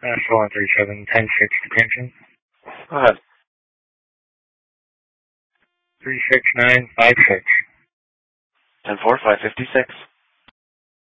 National 137, 10-6 detention. Go ahead. 36956. 10-4, 556.